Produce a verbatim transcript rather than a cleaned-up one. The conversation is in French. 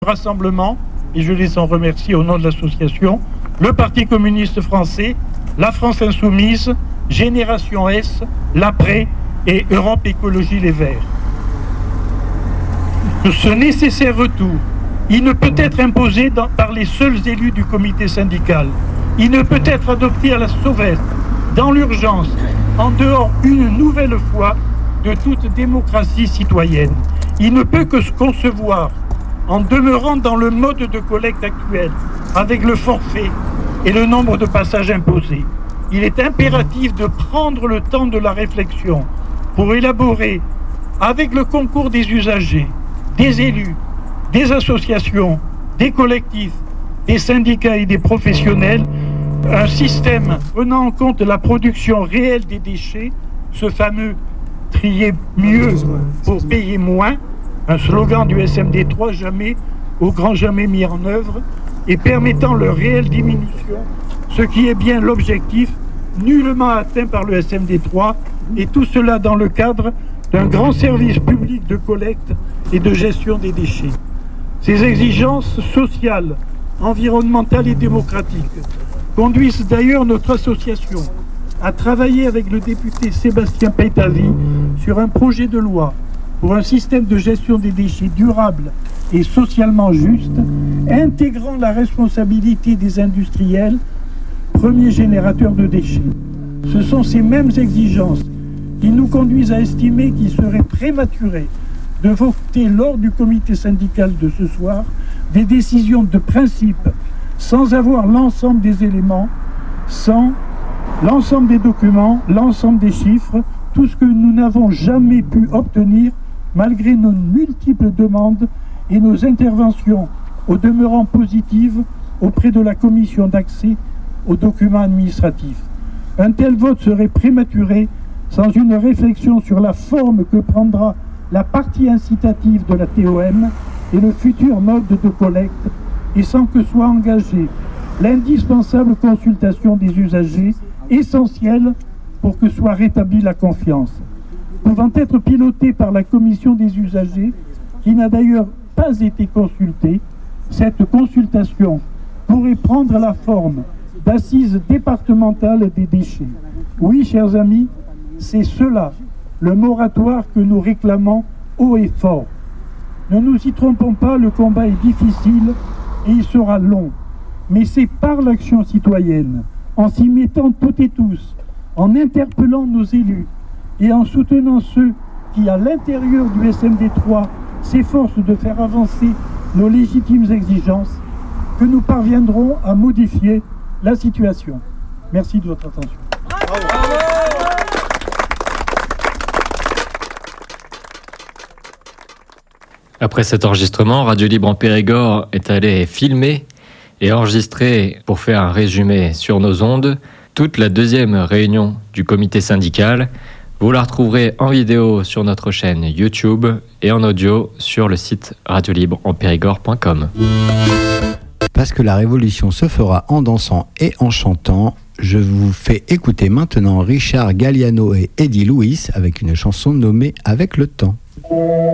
rassemblement, et je les en remercie au nom de l'association, le Parti communiste français, la France insoumise, Génération S, l'Après et Europe Écologie Les Verts. Ce nécessaire retour, il ne peut être imposé dans, par les seuls élus du comité syndical. Il ne peut être adopté à la sauvette, dans l'urgence, en dehors une nouvelle fois de toute démocratie citoyenne. Il ne peut que se concevoir en demeurant dans le mode de collecte actuel, avec le forfait et le nombre de passages imposés. Il est impératif de prendre le temps de la réflexion pour élaborer, avec le concours des usagers, des élus, des associations, des collectifs, des syndicats et des professionnels, un système prenant en compte la production réelle des déchets, ce fameux « trier mieux pour payer moins », un slogan du S M D trois jamais, au grand jamais mis en œuvre, et permettant leur réelle diminution, ce qui est bien l'objectif nullement atteint par le S M D trois, et tout cela dans le cadre d'un grand service public de collecte et de gestion des déchets. Ces exigences sociales, environnementales et démocratiques conduisent d'ailleurs notre association à travailler avec le député Sébastien Peitavi sur un projet de loi pour un système de gestion des déchets durable et socialement juste, intégrant la responsabilité des industriels, premiers générateurs de déchets. Ce sont ces mêmes exigences qui nous conduisent à estimer qu'il serait prématuré de voter lors du comité syndical de ce soir des décisions de principe sans avoir l'ensemble des éléments, sans l'ensemble des documents, l'ensemble des chiffres, tout ce que nous n'avons jamais pu obtenir malgré nos multiples demandes et nos interventions au demeurant positives auprès de la commission d'accès aux documents administratifs. Un tel vote serait prématuré sans une réflexion sur la forme que prendra la partie incitative de la T O M et le futur mode de collecte, et sans que soit engagée l'indispensable consultation des usagers, essentielle pour que soit rétablie la confiance. Pouvant être pilotée par la commission des usagers, qui n'a d'ailleurs pas été consultée, cette consultation pourrait prendre la forme d'assises départementales des déchets. Oui, chers amis, c'est cela, le moratoire que nous réclamons haut et fort. Ne nous y trompons pas, le combat est difficile et il sera long. Mais c'est par l'action citoyenne, en s'y mettant toutes et tous, en interpellant nos élus et en soutenant ceux qui, à l'intérieur du S M D trois, s'efforcent de faire avancer nos légitimes exigences, que nous parviendrons à modifier la situation. Merci de votre attention. Bravo. Après cet enregistrement, Radio Libre en Périgord est allé filmer et enregistrer, pour faire un résumé sur nos ondes, toute la deuxième réunion du comité syndical. Vous la retrouverez en vidéo sur notre chaîne YouTube et en audio sur le site radio libre en périgord point com. Parce que la révolution se fera en dansant et en chantant, je vous fais écouter maintenant Richard Galliano et Eddie Louis avec une chanson nommée Avec le temps.